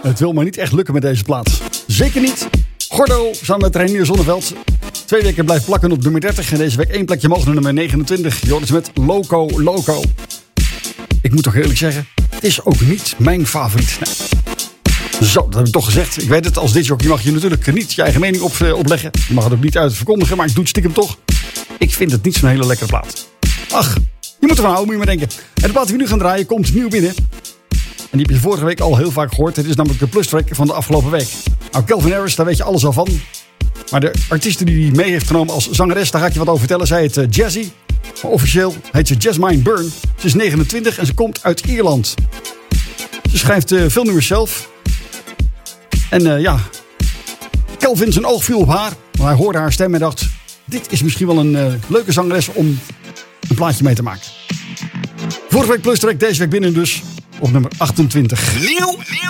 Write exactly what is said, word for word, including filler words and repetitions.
Het wil maar niet echt lukken met deze plaats. Zeker niet. Gordo, samen met Reinier Zonneveld. Twee weken blijft plakken op nummer dertig. En deze week één plekje mogen naar nummer negenentwintig. Joris met Loco Loco. Ik moet toch eerlijk zeggen, het is ook niet mijn favoriet. Nee. Zo, dat heb ik toch gezegd. Ik weet het, als discjockey mag je natuurlijk niet je eigen mening op, uh, opleggen. Je mag het ook niet uit verkondigen, maar ik doe het stiekem toch. Ik vind het niet zo'n hele lekkere plaat. Ach, je moet ervan houden, moet je maar denken. En de plaat die we nu gaan draaien komt nieuw binnen. En die heb je vorige week al heel vaak gehoord. Het is namelijk de plustrack van de afgelopen week. Nou, Calvin Harris, daar weet je alles al van. Maar de artieste die hij mee heeft genomen als zangeres, daar ga ik je wat over vertellen. Zij heet uh, Jazzy. Maar officieel heet ze Jasmine Byrne. Ze is negenentwintig en ze komt uit Ierland. Ze schrijft uh, veel nummers zelf. En uh, ja, Calvin zijn oog viel op haar. Maar hij hoorde haar stem en dacht, dit is misschien wel een uh, leuke zangeres om een plaatje mee te maken. Vorige week plustrack, deze week binnen dus op nummer achtentwintig. Nieuw, nieuw.